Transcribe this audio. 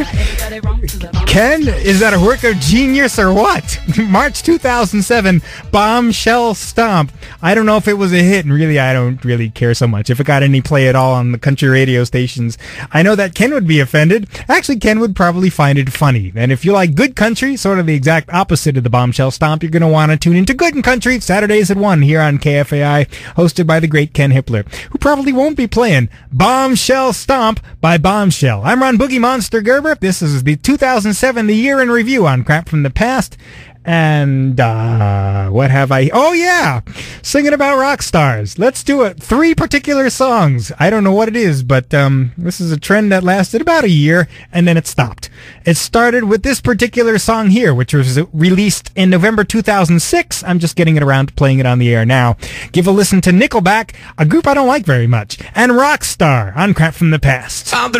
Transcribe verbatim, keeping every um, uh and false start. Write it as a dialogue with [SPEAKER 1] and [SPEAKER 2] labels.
[SPEAKER 1] Ken, is that a work of genius or what? March two thousand seven, Bombshell Stomp. I don't know if it was a hit, and really, I don't really care so much if it got any play at all on the country radio stations. I know that Ken would be offended. Actually, Ken would probably find it funny. And if you like good country, sort of the exact opposite of the Bombshell Stomp, you're going to want to tune into Good and Country Saturdays at one here on K F A I, hosted by the great Ken Hippler, who probably won't be playing Bombshell Stomp by Bombshell. I'm Ron Boogie Monster Gerber. This is the two thousand seven, the year in review on Crap from the Past. And, uh, what have I... Oh, yeah! Singing about rock stars. Let's do it. Three particular songs. I don't know what it is, but um, this is a trend that lasted about a year, and then it stopped. It started with this particular song here, which was released in November two thousand six. I'm just getting it around to playing it on the air now. Give a listen to Nickelback, a group I don't like very much, and Rockstar on Crap from the Past.